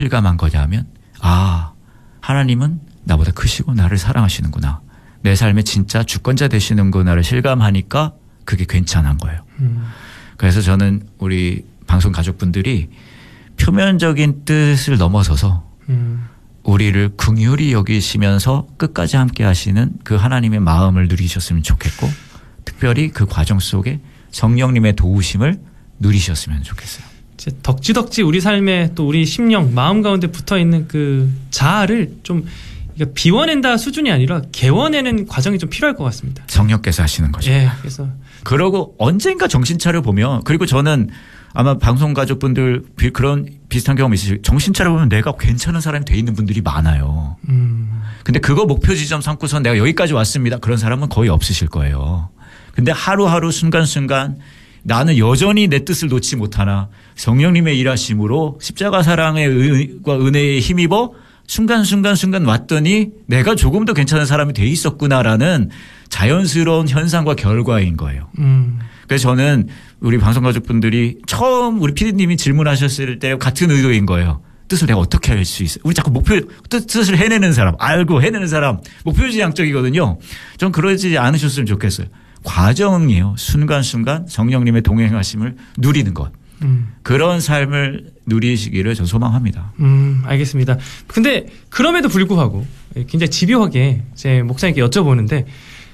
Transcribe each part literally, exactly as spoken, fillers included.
실감한 거냐면 아 하나님은 나보다 크시고 나를 사랑하시는구나. 내 삶의 진짜 주권자 되시는구나를 실감하니까 그게 괜찮은 거예요. 음. 그래서 저는 우리 방송 가족분들이 표면적인 뜻을 넘어서서 음. 우리를 긍휼히 여기시면서 끝까지 함께 하시는 그 하나님의 마음을 누리셨으면 좋겠고 특별히 그 과정 속에 성령님의 도우심을 누리셨으면 좋겠어요. 덕지덕지 우리 삶에 또 우리 심령 마음 가운데 붙어있는 그 자아를 좀 비워낸다 수준이 아니라 개워내는 과정이 좀 필요할 것 같습니다. 성령께서 하시는 거죠. 예, 그래서 그러고 언젠가 정신 차려 보면 그리고 저는 아마 방송 가족분들 그런 비슷한 경험이 있으시고 정신 차려 보면 내가 괜찮은 사람이 돼 있는 분들이 많아요. 음. 근데 그거 목표 지점 삼고서 내가 여기까지 왔습니다. 그런 사람은 거의 없으실 거예요. 근데 하루하루 순간순간 나는 여전히 내 뜻을 놓지 못하나 성령님의 일하심으로 십자가 사랑의 의와 은혜에 힘입어 순간순간 순간 왔더니 내가 조금 더 괜찮은 사람이 돼 있었구나라는 자연스러운 현상과 결과인 거예요. 음. 그래서 저는 우리 방송 가족분들이 처음 우리 피디님이 질문하셨을 때 같은 의도인 거예요. 뜻을 내가 어떻게 할 수 있어요? 우리 자꾸 목표 뜻, 뜻을 해내는 사람 알고 해내는 사람 목표지향적이거든요. 전 그러지 않으셨으면 좋겠어요. 과정이에요. 순간순간 성령님의 동행하심을 누리는 것. 음. 그런 삶을 누리시기를 전 소망합니다. 음, 알겠습니다. 근데 그럼에도 불구하고 굉장히 집요하게 제 목사님께 여쭤보는데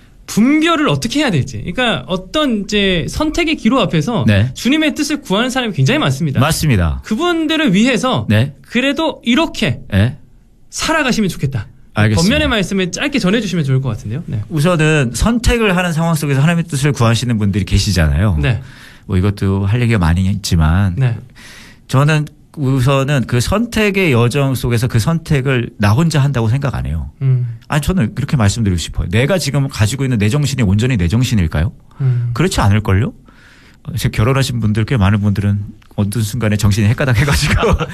분별을 어떻게 해야 될지. 그러니까 어떤 이제 선택의 기로 앞에서 네. 주님의 뜻을 구하는 사람이 굉장히 많습니다. 맞습니다. 그분들을 위해서 네. 그래도 이렇게 네. 살아가시면 좋겠다. 알겠습니다. 번면의 말씀을 짧게 전해주시면 좋을 것 같은데요. 네. 우선은 선택을 하는 상황 속에서 하나님의 뜻을 구하시는 분들이 계시잖아요. 네. 뭐 이것도 할 얘기가 많이 있지만 네. 저는 우선은 그 선택의 여정 속에서 그 선택을 나 혼자 한다고 생각 안 해요. 음. 아니 저는 그렇게 말씀드리고 싶어요. 내가 지금 가지고 있는 내 정신이 온전히 내 정신일까요? 음. 그렇지 않을걸요? 제가 결혼하신 분들 꽤 많은 분들은 어떤 순간에 정신이 헷가닥 해가지고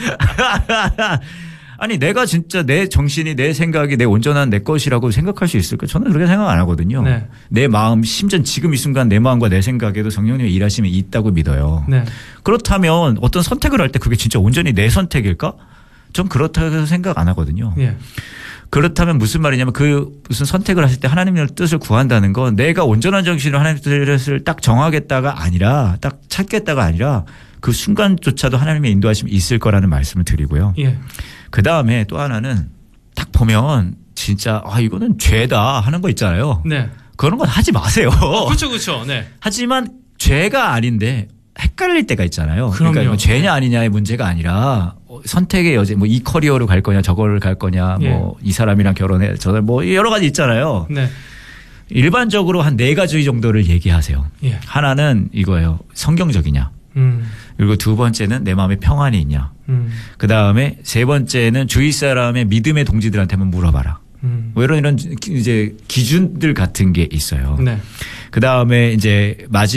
아니 내가 진짜 내 정신이 내 생각이 내 온전한 내 것이라고 생각할 수 있을까? 저는 그렇게 생각 안 하거든요. 네. 내 마음 심지어 지금 이 순간 내 마음과 내 생각에도 성령님의 일하심이 있다고 믿어요. 네. 그렇다면 어떤 선택을 할 때 그게 진짜 온전히 내 선택일까? 전 그렇다고 생각 안 하거든요. 네. 그렇다면 무슨 말이냐면 그 무슨 선택을 하실 때 하나님의 뜻을 구한다는 건 내가 온전한 정신으로 하나님의 뜻을 딱 정하겠다가 아니라 딱 찾겠다가 아니라 그 순간조차도 하나님의 인도하심이 있을 거라는 말씀을 드리고요. 예. 그 다음에 또 하나는 딱 보면 진짜 아 이거는 죄다 하는 거 있잖아요. 네. 그런 건 하지 마세요. 어, 그렇죠, 그렇죠. 네. 하지만 죄가 아닌데 헷갈릴 때가 있잖아요. 그럼요. 그러니까 죄냐 아니냐의 문제가 아니라 선택의 여지, 뭐 이 커리어로 갈 거냐, 저거를 갈 거냐, 예. 뭐 이 사람이랑 결혼해, 저들 뭐 여러 가지 있잖아요. 네. 일반적으로 한 네 가지 정도를 얘기하세요. 예. 하나는 이거예요. 성경적이냐. 음. 그리고 두 번째는 내 마음에 평안이 있냐. 음. 그 다음에 세 번째는 주위 사람의 믿음의 동지들한테 한번 물어봐라. 음. 뭐 이런 이런 이제 기준들 같은 게 있어요. 네. 그 다음에 이제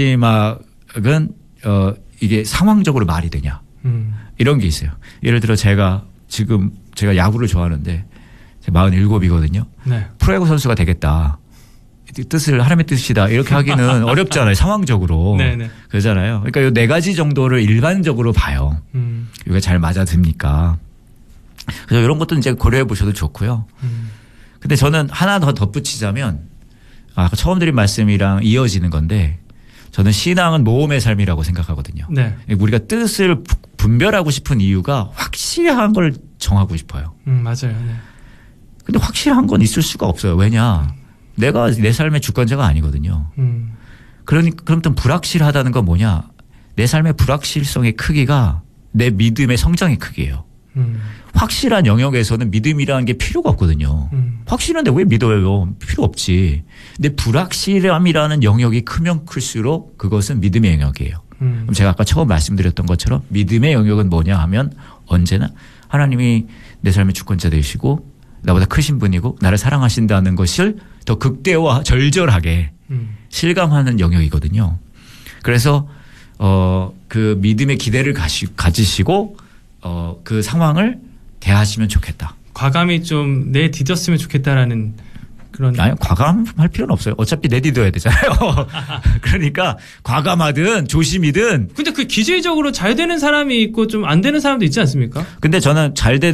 마지막은 어 이게 상황적으로 말이 되냐. 음. 이런 게 있어요. 예를 들어 제가 지금 제가 야구를 좋아하는데 마흔일곱이거든요. 네. 프로야구 선수가 되겠다. 뜻을 하나님의 뜻이다 이렇게 하기는 어렵잖아요. 상황적으로. 네네. 그러잖아요. 그러니까 이 네 가지 정도를 일반적으로 봐요. 음. 이게 잘 맞아듭니까. 그래서 이런 것도 이제 고려해 보셔도 좋고요. 음. 근데 저는 하나 더 덧붙이자면 아까 처음 드린 말씀이랑 이어지는 건데 저는 신앙은 모험의 삶이라고 생각하거든요. 네. 우리가 뜻을 분별하고 싶은 이유가 확실한 걸 정하고 싶어요. 음, 맞아요. 네. 근데 확실한 건 있을 수가 없어요. 왜냐. 내가 내 삶의 주권자가 아니거든요. 음. 그러니까 그럼 또 불확실하다는 건 뭐냐? 내 삶의 불확실성의 크기가 내 믿음의 성장의 크기예요. 음. 확실한 영역에서는 믿음이라는 게 필요가 없거든요. 음. 확실한데 왜 믿어요? 필요 없지. 근데 불확실함이라는 영역이 크면 클수록 그것은 믿음의 영역이에요. 음. 그럼 제가 아까 처음 말씀드렸던 것처럼 믿음의 영역은 뭐냐 하면 언제나 하나님이 내 삶의 주권자 되시고 나보다 크신 분이고 나를 사랑하신다는 것을 더 극대화 절절하게 음. 실감하는 영역이거든요. 그래서 어, 그 믿음의 기대를 가시, 가지시고 어, 그 상황을 대하시면 좋겠다. 과감히 좀 내디뎠으면 좋겠다라는 그런. 아니, 과감할 필요는 없어요. 어차피 내디뎌야 되잖아요. 그러니까 과감하든 조심이든. 근데 그 기질적으로 잘 되는 사람이 있고 좀 안 되는 사람도 있지 않습니까? 근데 저는 잘 되든